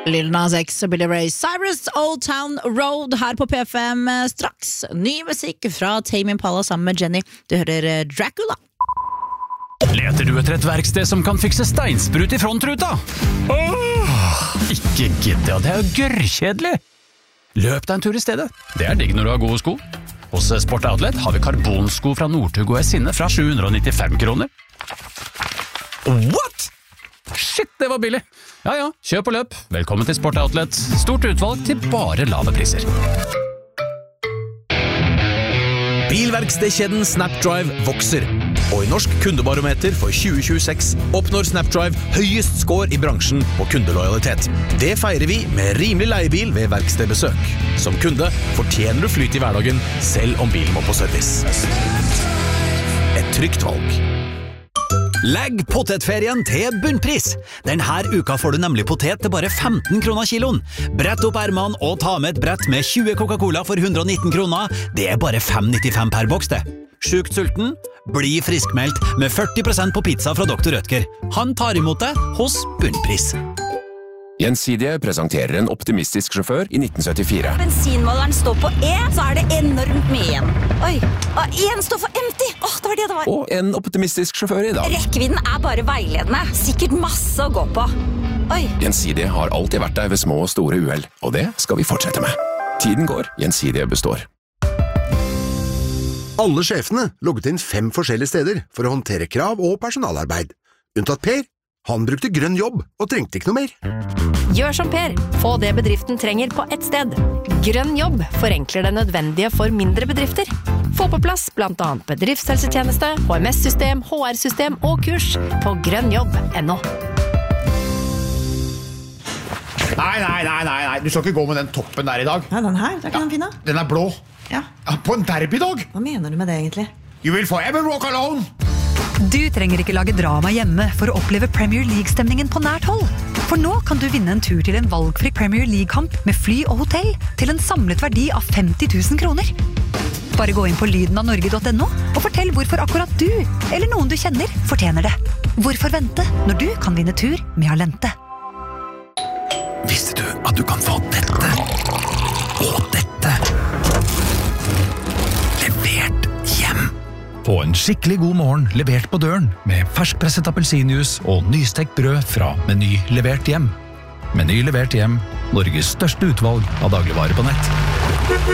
Lil Nas X og Billy Ray Cyrus, Old Town Road her på P5. Straks ny musikk fra Tame Impala sammen med Jenny. Du hører Dracula. Leter du etter et verksted som kan fikse steinsprut i frontruta? Ikke gidde, det er jo gørrkjedelig. Løp deg en tur i stedet. Det er digg når du har gode sko. Hos Sport Outlet har vi karbonsko fra Northug og Sinne fra 795 kroner. What? Shit, det var billig. Ja, kjøp og løp. Velkommen til Sport Outlet. Stort utvalg til bare lave priser. Bilverkstedkjeden Snapdrive vokser, og i Norsk kundebarometer for 2026 oppnår Snapdrive høyest score i bransjen på kundelojalitet. Det feirer vi med rimelig leiebil ved verkstedbesøk. Som kunde fortjener du flyt i hverdagen, selv om bilen må på service. Et trygt valg. Legg potetferien til bunnpris. Denne uka får du nemlig potet til bare 15 kroner kiloen. Brett opp ermene og ta med et brett med 20 Coca-Cola for 119 kroner. Det er bare 5,95 per boks det. Sjukt sulten? Bli friskmeldt med 40% på pizza fra Dr. Rødtger. Han tar imot deg hos bunnpris. Gjensidige presenterer en optimistisk sjåfør i 1974. Bensinmåleren står på E, så er det enormt mye igjen. Oi, en står for empty. Det var det det var. Og en optimistisk sjåfør i dag. Rekkevidden er bare veiledende. Sikkert masse å gå på. Oi. Gjensidige har alltid vært der ved små og store uheld, og det skal vi fortsette med. Tiden går, Gjensidige består. Alle sjefene logget inn 5 forskjellige steder for å håndtere krav og personalarbeid. Unntatt Per. Han brukte grønn jobb og trengte ikke noe mer. Gjør som Per. Få det bedriften trenger på ett sted. Grønn jobb forenkler det nødvendige for mindre bedrifter. Få på plass blant annet bedriftshelsetjeneste, HMS-system, HR-system og kurs på grønnjobb.no. Nei, du skal ikke gå med den toppen der i dag. Nei, den her, det er ikke den fine. Den er blå. Ja. På en derbydag. Hva mener du med det egentlig? You will forever walk alone. Du trenger ikke lage drama hjemme for å oppleve Premier League-stemningen på nært hold. For nå kan du vinne en tur til en valgfri Premier League-kamp med fly og hotell til en samlet verdi av 50 000 kroner. Bare gå inn på lydenavnorge.no og fortell hvorfor akkurat du, eller noen du kjenner, fortjener det. Hvorfor vente når du kan vinne tur med Alente? Visste du at du kan få dette og dette levert hjem? Få en skikkelig god morgen levert på døren med ferskpresset appelsinjuice og nystekt brød fra Meny levert hjem. Meny levert hjem, Norges største utvalg av dagligvarer på nett.